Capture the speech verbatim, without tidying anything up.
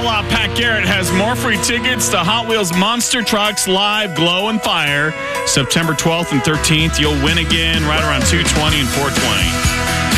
Outlaw Pat Garrett has more free tickets to Hot Wheels Monster Trucks Live Glow and Fire September twelfth and thirteenth. You'll win again right around two twenty and four twenty.